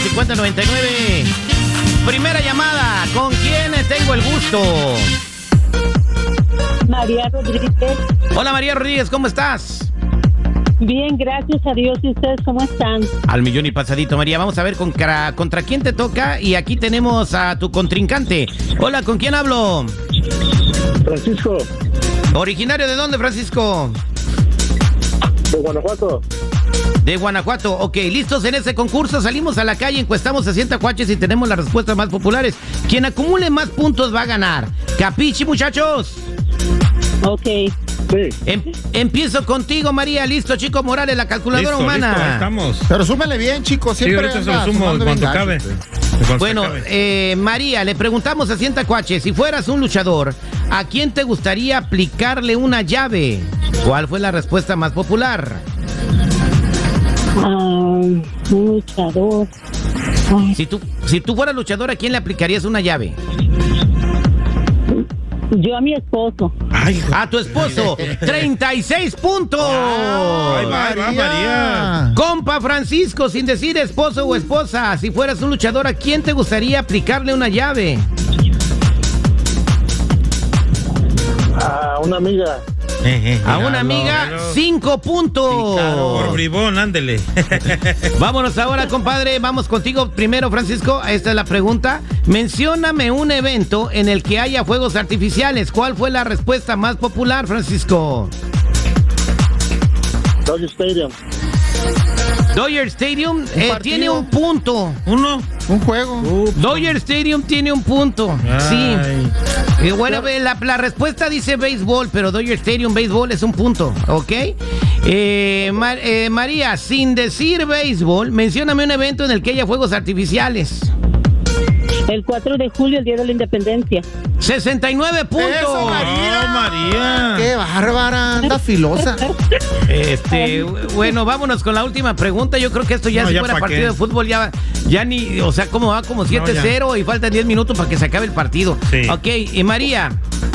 1-800-50-99. Primera llamada. ¿Con quién tengo el gusto? María Rodríguez. Hola, María Rodríguez, ¿cómo estás? Bien, gracias a Dios. ¿Y ustedes cómo están? Al millón y pasadito, María. Vamos a ver contra quién te toca. Y aquí tenemos a tu contrincante. Hola, ¿con quién hablo? Francisco. ¿Originario de dónde, Francisco? De Guanajuato. De Guanajuato. Ok, listos en este concurso. Salimos a la calle, encuestamos a 100 tacuaches y tenemos las respuestas más populares. Quien acumule más puntos va a ganar. ¿Capichi, muchachos? Ok. Sí. Empiezo contigo, María. Listo, Chico Morales, la calculadora humana. Listo, estamos. Pero súmele bien, chicos. Siempre Sí, ahorita se lo sumo cuando cabe. Bueno, María, le preguntamos a 100 tacuaches, si fueras un luchador, ¿a quién te gustaría aplicarle una llave? ¿Cuál fue la respuesta más popular? Un luchador. Si tú fueras luchador, ¿a quién le aplicarías una llave? Yo a mi esposo. Ay, A tu esposo. 36 puntos. ahí va, María. Compa Francisco, sin decir esposo o esposa, si fueras un luchador, ¿a quién te gustaría aplicarle una llave? A una amiga. A una amiga, 5 puntos. Por bribón, ándele. Vámonos ahora, compadre. Vamos contigo primero, Francisco. Esta es la pregunta. Mencióname un evento en el que haya fuegos artificiales. ¿Cuál fue la respuesta más popular, Francisco? Dodger Stadium. Dodger Stadium tiene un punto. ¿Uno? Un juego. Dodger Stadium tiene un punto. Sí. Y bueno, la respuesta dice béisbol, pero Dodger Stadium, béisbol es un punto, ¿ok? María, sin decir béisbol, mencióname un evento en el que haya fuegos artificiales. El 4 de julio, el Día de la Independencia. 69 puntos. ¡Eso, María! ¡Oh, María! ¡Qué bárbara! Anda filosa. Bueno, vámonos con la última pregunta. Yo creo que esto ya, No, si ya fuera pa' partido qué. de fútbol, ya ni, o sea, ¿cómo va? Como 7-0 y faltan 10 minutos para que se acabe el partido. Sí. Ok, y María,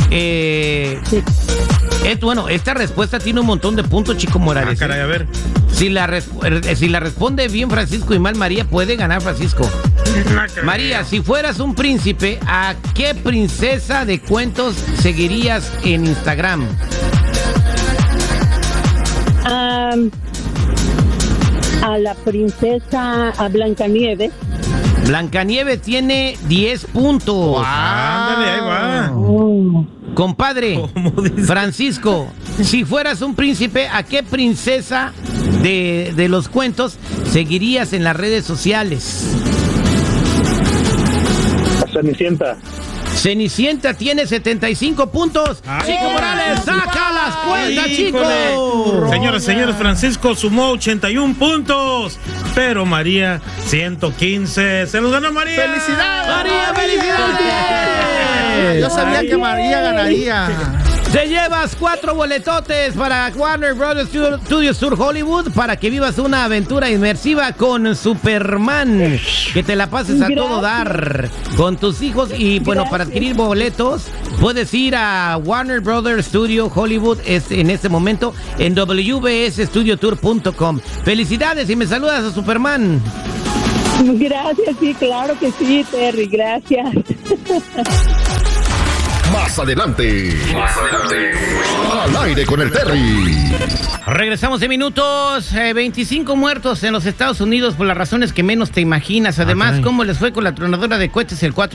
bueno, esta respuesta tiene un montón de puntos, Chico Morales. Ah, caray, a ver. Si la responde bien Francisco y mal María, puede ganar Francisco. María, si fueras un príncipe, ¿a qué princesa de cuentos seguirías en Instagram? A la princesa, a Blancanieves. Blancanieves tiene 10 puntos. Ándale, ahí va. Compadre, ¿Cómo dice? Francisco, si fueras un príncipe, ¿a qué princesa de los cuentos seguirías en las redes sociales? A Cenicienta. Cenicienta tiene 75 puntos. Chico Morales, saca las cuentas, Chico. Híjole. Señoras y señores, Francisco sumó 81 puntos, pero María 115. ¡Se los ganó María! ¡Felicidades! María, felicidades. Yo sabía que María ganaría. Te llevas 4 boletotes para Warner Brothers Studios Tour Hollywood para que vivas una aventura inmersiva con Superman. Que te la pases a todo dar con tus hijos. Y bueno, para adquirir boletos puedes ir a Warner Brothers Studio Hollywood en este momento en wbsstudiotour.com. Felicidades y me saludas a Superman. Gracias, sí, claro que sí, Terry, gracias. Más adelante. Al aire con el Terry. Regresamos en minutos. 25 muertos en los Estados Unidos por las razones que menos te imaginas. Además, ¿cómo les fue con la tronadora de cohetes el 4